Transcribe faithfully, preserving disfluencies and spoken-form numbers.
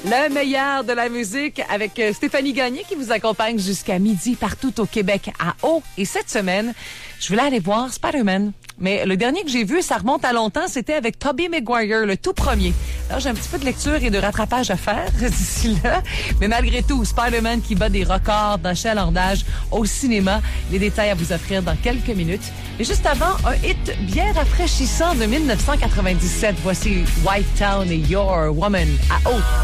Le meilleur de la musique avec Stéphanie Gagné qui vous accompagne jusqu'à midi partout au Québec à Eau. Et cette semaine, je voulais aller voir Spider-Man. Mais le dernier que j'ai vu, ça remonte à longtemps, c'était avec Tobey Maguire, le tout premier. Alors, j'ai un petit peu de lecture et de rattrapage à faire d'ici là. Mais malgré tout, Spider-Man qui bat des records d'achalandage au cinéma. Les détails à vous offrir dans quelques minutes. Mais juste avant, un hit bien rafraîchissant de mille neuf cent quatre-vingt-dix-sept. Voici White Town et Your Woman à Haute.